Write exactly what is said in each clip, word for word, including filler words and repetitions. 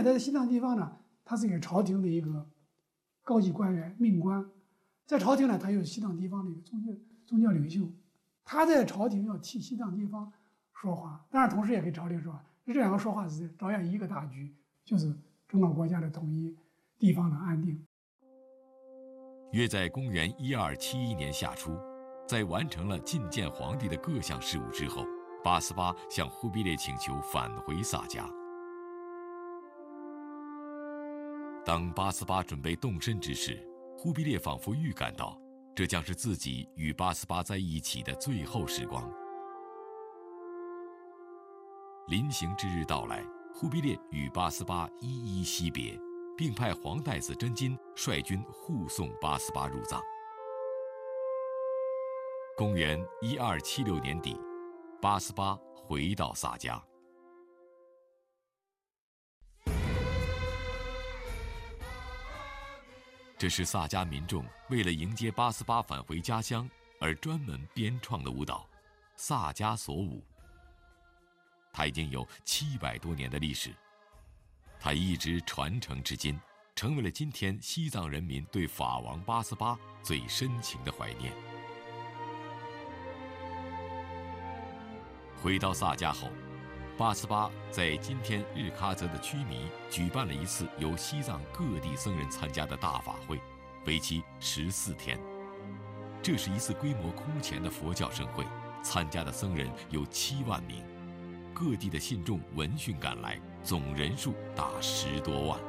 他在西藏地方呢，他是一个朝廷的一个高级官员、命官，在朝廷呢，他又是西藏地方的一个宗教宗教领袖，他在朝廷要替西藏地方说话，当然同时也给朝廷说话。这两个说话是着眼一个大局，就是整个国家的统一、地方的安定。 约在公元一二七一年夏初，在完成了觐见皇帝的各项事务之后，八思巴向忽必烈请求返回萨迦。当八思巴准备动身之时，忽必烈仿佛预感到，这将是自己与八思巴在一起的最后时光。临行之日到来，忽必烈与八思巴一一惜别，并派皇太子真金率军护送八思巴入藏。公元一二七六年底，八思巴回到萨迦。这是萨迦民众为了迎接八思巴返回家乡而专门编创的舞蹈——萨迦索舞。它已经有七百多年的历史，它一直传承至今，成为了今天西藏人民对法王八思巴最深情的怀念。回到萨迦后，八思巴在今天日喀则的曲弥举办了一次由西藏各地僧人参加的大法会，为期十四天。这是一次规模空前的佛教盛会，参加的僧人有七万名，各地的信众闻讯赶来，总人数达十多万。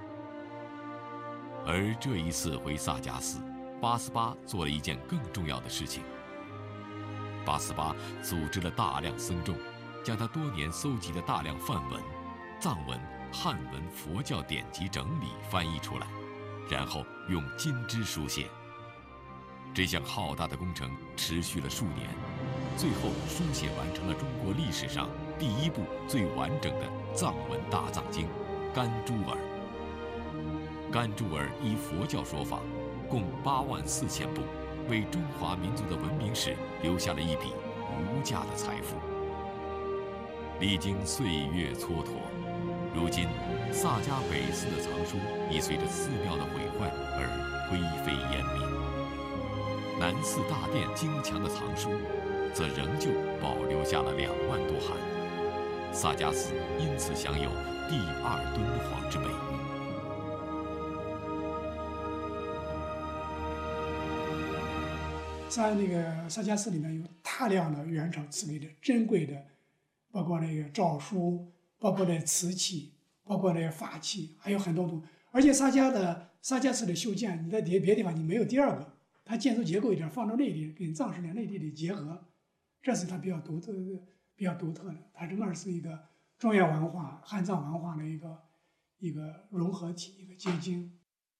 而这一次回萨迦寺，八思巴做了一件更重要的事情。八思巴组织了大量僧众，将他多年搜集的大量梵文、藏文、汉文佛教典籍整理翻译出来，然后用金枝书写。这项浩大的工程持续了数年，最后书写完成了中国历史上第一部最完整的藏文大藏经《甘珠尔》。甘珠尔依佛教说法，共八万四千部，为中华民族的文明史留下了一笔无价的财富。历经岁月蹉跎，如今萨迦北寺的藏书已随着寺庙的毁坏而灰飞烟灭，南寺大殿精强的藏书则仍旧保留下了两万多函。萨迦寺因此享有第二敦煌之美誉。 在那个萨迦寺里面有大量的元朝赐给的珍贵的，包括那个诏书，包括那瓷器，包括那个法器，还有很多东西。而且萨迦的萨迦寺的修建，你在别别地方你没有第二个，它建筑结构一点放到内地跟藏式的内地的结合，这是它比较独特的、比较独特的。它整个是一个中原文化、汉藏文化的一个一个融合体，一个结晶。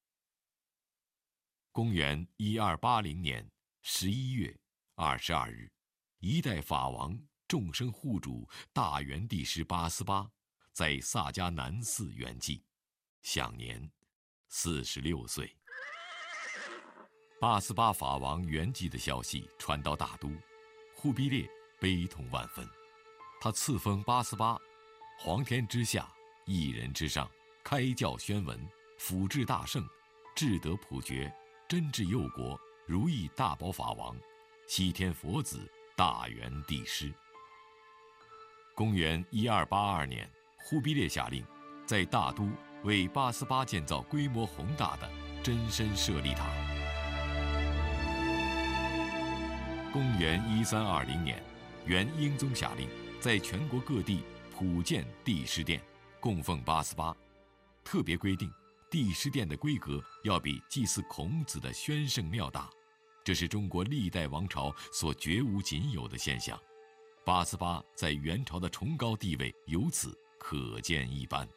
公元一二八零年十一月二十二日，一代法王众生护主大元帝师八思巴在萨迦南寺圆寂，享年四十六岁。八思巴法王圆寂的消息传到大都，忽必烈悲痛万分。他赐封八思巴皇天之下，一人之上，开教宣文，辅治大圣，智德普觉，真治佑国，如意大宝法王，西天佛子，大元帝师。公元一二八二年，忽必烈下令，在大都为八思巴建造规模宏大的真身舍利塔。公元一三二零年，元英宗下令，在全国各地普建帝师殿，供奉八思巴，特别规定帝师殿的规格要比祭祀孔子的宣圣庙大，这是中国历代王朝所绝无仅有的现象。八思巴在元朝的崇高地位由此可见一斑。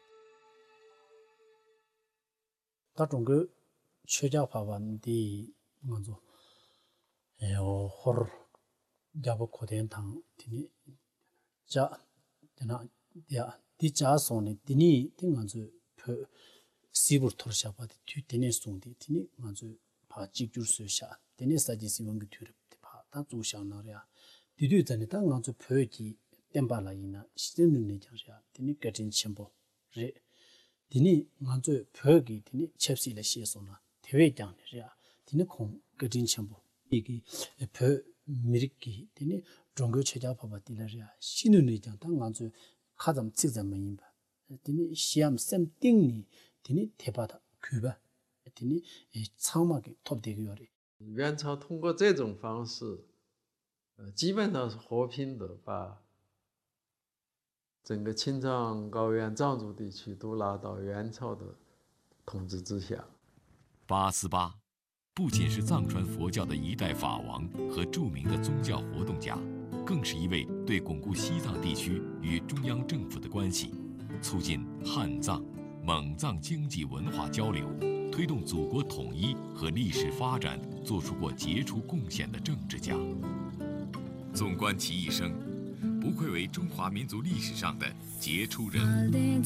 다 중국 최자 파반디 먼저 에어 호르 잡고 코덴탕 디니 자 되나 야 디자손이 디니 띵간주 그 시불 토르샤바디 튜티네 송디 디니 먼저 바 직줄수샤 디니 사지시원기 튜르티 바다 주샤나랴 디디 전에 당간주 표기 템발라이나 시즌네 장샤 디니 까진 첨보 레 디니 먼저 벽이 디니 첩시를 시에서나 대외장이야. 디니 공 그진 첨부 이게 벽 미리기 디니 종교 체자 바바딜이야. 신은의 장당 먼저 가점 찍자면 봐. 디니 시암 샘 띵니 디니 대바다 그바 디니 창막이 톱되게 요리 元朝通过这种方式，呃，基本上是和平的把整个青藏高原藏族地区都拉到元朝的统治之下。 八思巴不仅是藏传佛教的一代法王和著名的宗教活动家，更是一位对巩固西藏地区与中央政府的关系、促进汉藏、蒙藏经济文化交流、推动祖国统一和历史发展做出过杰出贡献的政治家。纵观其一生，不愧为中华民族历史上的杰出人物。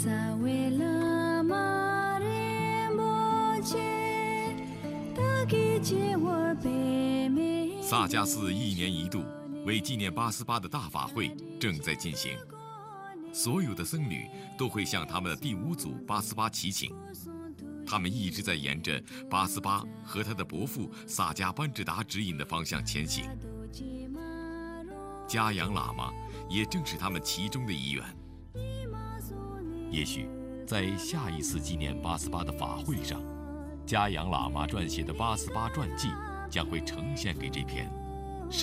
萨迦寺一年一度为纪念八思巴的大法会正在进行，所有的僧侣都会向他们的第五祖八思巴祈请。他们一直在沿着八思巴和他的伯父萨迦班智达指引的方向前行。嘉阳喇嘛也正是他们其中的一员。也许在下一次纪念八思巴的法会上，嘉阳喇嘛撰写的八思巴传记将会呈现给这片